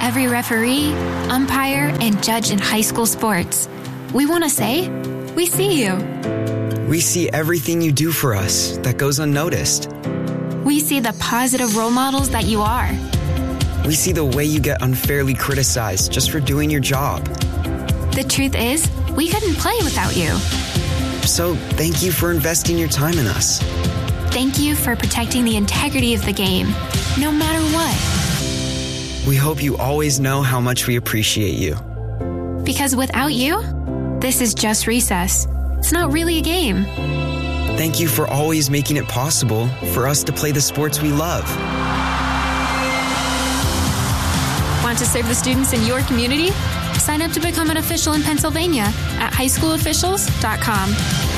every referee, umpire, and judge in high school sports. We want to say, we see you. We see everything you do for us that goes unnoticed. We see the positive role models that you are. We see the way you get unfairly criticized just for doing your job. The truth is, we couldn't play without you. So thank you for investing your time in us. Thank you for protecting the integrity of the game, no matter what. We hope you always know how much we appreciate you. Because without you, this is just recess. It's not really a game. Thank you for always making it possible for us to play the sports we love. Want to serve the students in your community? Sign up to become an official in Pennsylvania at highschoolofficials.com.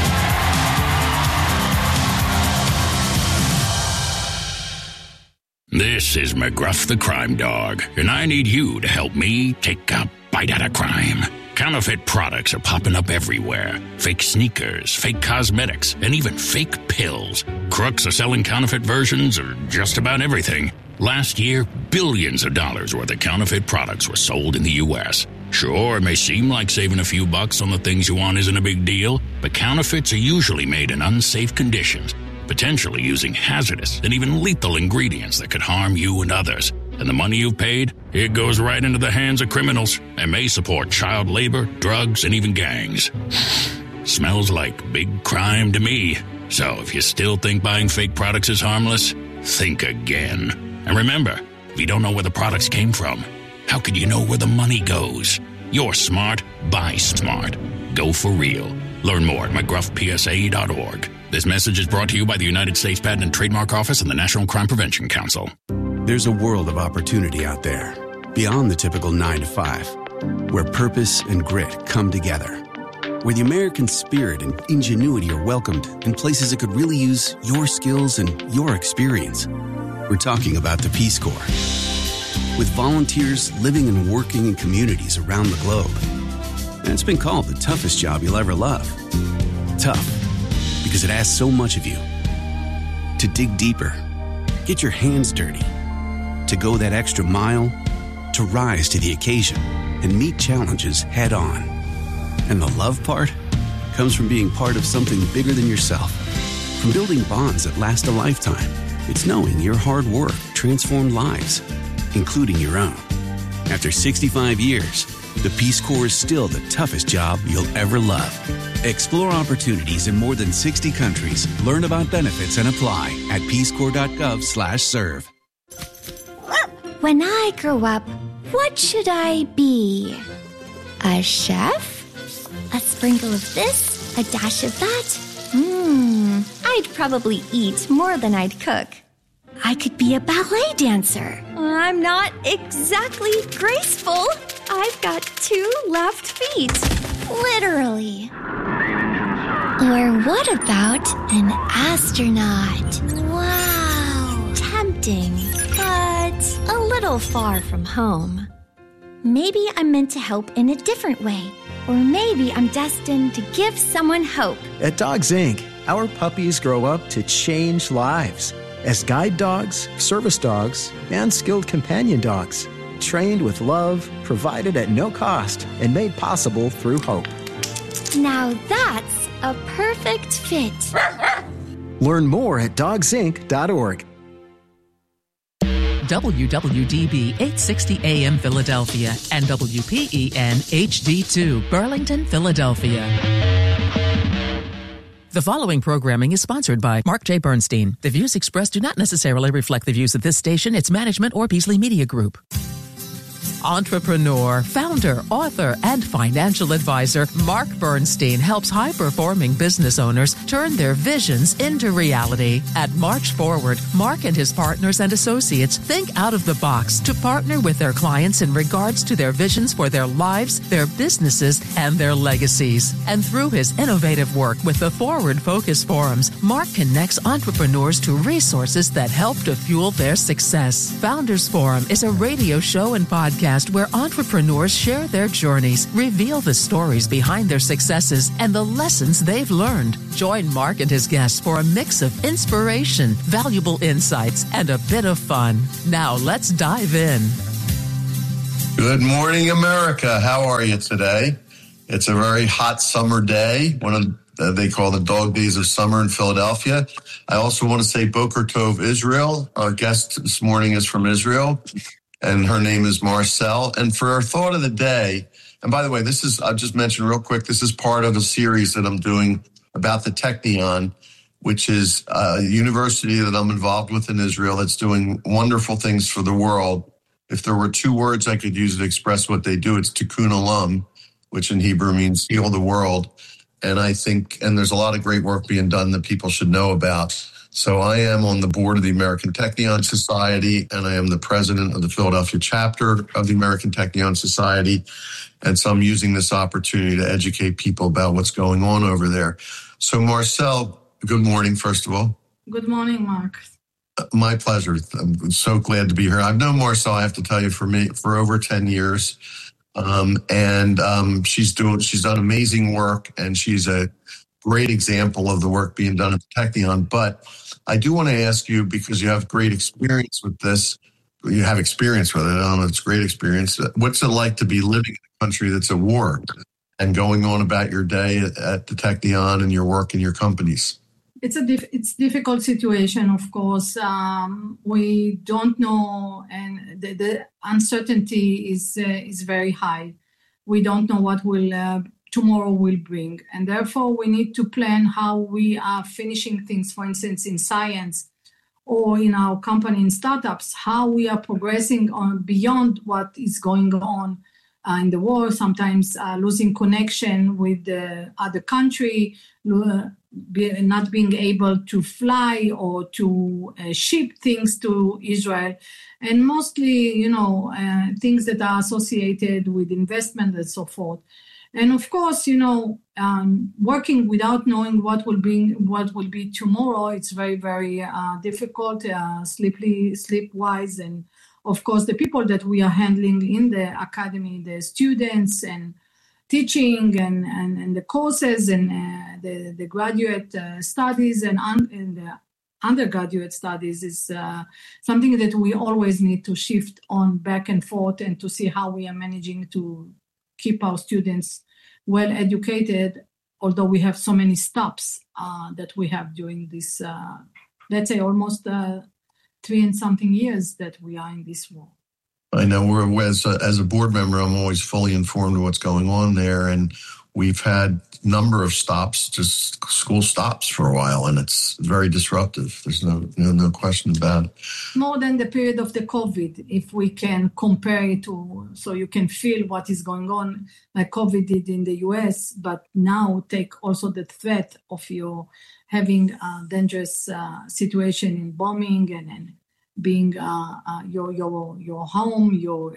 This is McGruff the Crime Dog, and I need you to help me take a bite out of crime. Counterfeit products are popping up everywhere. Fake sneakers, fake cosmetics, and even fake pills. Crooks are selling counterfeit versions of just about everything. Last year, billions of dollars worth of counterfeit products were sold in the U.S. Sure, it may seem like saving a few bucks on the things you want isn't a big deal, but counterfeits are usually made in unsafe conditions, potentially using hazardous and even lethal ingredients that could harm you and others. And the money you've paid, it goes right into the hands of criminals and may support child labor, drugs, and even gangs. Smells like big crime to me. So if you still think buying fake products is harmless, think again. And remember, if you don't know where the products came from, how could you know where the money goes? You're smart, buy smart. Go for real. Learn more at mcgruffpsa.org. This message is brought to you by the United States Patent and Trademark Office and the National Crime Prevention Council. There's a world of opportunity out there, beyond the typical 9 to 5, where purpose and grit come together, where the American spirit and ingenuity are welcomed in places that could really use your skills and your experience. We're talking about the Peace Corps. With volunteers living and working in communities around the globe. And it's been called the toughest job you'll ever love. Tough, because it asks so much of you. To dig deeper, get your hands dirty, to go that extra mile, to rise to the occasion and meet challenges head on. And the love part comes from being part of something bigger than yourself. From building bonds that last a lifetime. It's knowing your hard work transformed lives, including your own. After 65 years, the Peace Corps is still the toughest job you'll ever love. Explore opportunities in more than 60 countries. Learn about benefits and apply at peacecorps.gov/serve. When I grow up, what should I be? A chef? A sprinkle of this? A dash of that? I'd probably eat more than I'd cook. I could be a ballet dancer. I'm not exactly graceful. I've got 2 left feet. Literally. Or what about an astronaut? Wow. Tempting, but a little far from home. Maybe I'm meant to help in a different way. Or maybe I'm destined to give someone hope. At Dogs Inc., our puppies grow up to change lives as guide dogs, service dogs, and skilled companion dogs, trained with love, provided at no cost, and made possible through hope. Now that's a perfect fit. Learn more at dogsinc.org. WWDB 860 AM Philadelphia and WPEN HD2 Burlington, Philadelphia. The following programming is sponsored by Mark J. Bernstein. The views expressed do not necessarily reflect the views of this station, its management, or Beasley Media Group. Entrepreneur, founder, author, and financial advisor, Mark Bernstein helps high-performing business owners turn their visions into reality. At March Forward, Mark and his partners and associates think out of the box to partner with their clients in regards to their visions for their lives, their businesses, and their legacies. And through his innovative work with the Forward Focus Forums, Mark connects entrepreneurs to resources that help to fuel their success. Founders Forum is a radio show and podcast where entrepreneurs share their journeys, reveal the stories behind their successes, and the lessons they've learned. Join Mark and his guests for a mix of inspiration, valuable insights, and a bit of fun. Now let's dive in. Good morning, America. How are you today? It's a very hot summer day, one of they call the dog days of summer in Philadelphia. I also want to say Boker Tov, Israel. Our guest this morning is from Israel, and her name is Marcel. And for our thought of the day, and by the way, I'll just mention real quick, this is part of a series that I'm doing about the Technion, which is a university that I'm involved with in Israel that's doing wonderful things for the world. If there were two words I could use to express what they do, it's tikkun olam, which in Hebrew means heal the world. And I think, and there's a lot of great work being done that people should know about. So I am on the board of the American Technion Society, and I am the president of the Philadelphia chapter of the American Technion Society. And so I'm using this opportunity to educate people about what's going on over there. So Marcel, good morning, first of all. Good morning, Mark. My pleasure. I'm so glad to be here. I've known Marcel, I have to tell you, for over 10 years. She's done amazing work, and she's a great example of the work being done at the Technion. But I do want to ask you, because you have great experience with this, you have experience with it. I don't know if it's great experience. What's it like to be living in a country that's at war and going on about your day at the Technion and your work in your companies? It's a difficult situation, of course. We don't know, and the uncertainty is very high. We don't know what tomorrow will bring, and therefore we need to plan how we are finishing things. For instance, in science or in our company in startups, how we are progressing on beyond what is going on in the war. Sometimes losing connection with the other country. Not being able to fly or to ship things to Israel, and mostly, things that are associated with investment and so forth. And of course, working without knowing what will be tomorrow, it's very, very difficult, sleep-wise, and of course, the people that we are handling in the academy, the students and teaching and the courses and the graduate studies and the undergraduate studies is something that we always need to shift on back and forth, and to see how we are managing to keep our students well educated, although we have so many stops that we have during this, let's say, almost 3 and something years that we are in this war. I know as a board member, I'm always fully informed of what's going on there. And we've had a number of stops, just school stops for a while, and it's very disruptive. There's no question about it. More than the period of the COVID, if we can compare it to, so you can feel what is going on, like COVID did in the US, but now take also the threat of you having a dangerous situation in bombing and being your home, your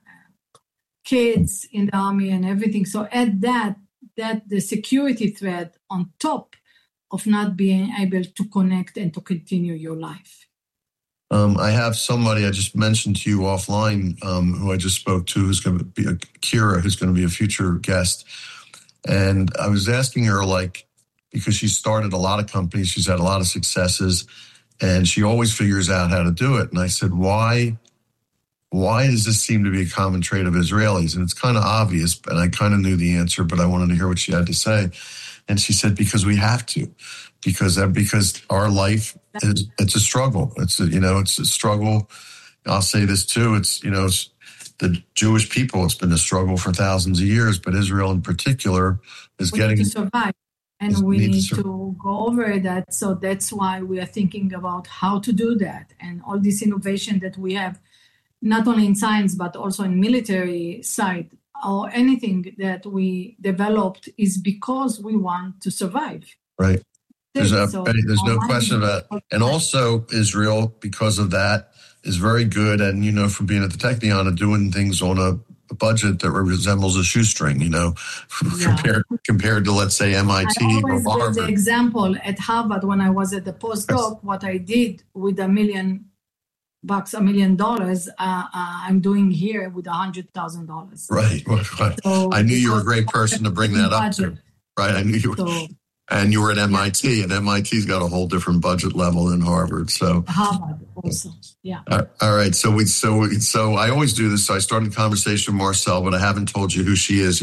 kids in the army and everything. So add that the security threat on top of not being able to connect and to continue your life. I have somebody I just mentioned to you offline who I just spoke to, who's going to be Kira, who's going to be a future guest. And I was asking her, because she started a lot of companies, she's had a lot of successes, and she always figures out how to do it. And I said, why does this seem to be a common trait of Israelis? And it's kind of obvious, and I kind of knew the answer, but I wanted to hear what she had to say. And she said, because we have to, because our life it's a struggle. It's a struggle. I'll say this too. It's the Jewish people. It's been a struggle for thousands of years, but Israel in particular is getting to survive. And we need to go over that. So that's why we are thinking about how to do that. And all this innovation that we have, not only in science, but also in military side, or anything that we developed, is because we want to survive. Right. There's no question about it. And also Israel, because of that, is very good. And, from being at the Technion and doing things on a budget that resembles a shoestring, compared to, let's say, MIT or Harvard. I always give the example at Harvard when I was at the postdoc, what I did with $1 million, $1 million, I'm doing here with $100,000. Right. So I knew you were a great person to bring that up to. Right. I knew you were. And you were at MIT, and MIT's got a whole different budget level than Harvard. So Harvard also, yeah. All right. So I always do this. So I started a conversation with Marcel, but I haven't told you who she is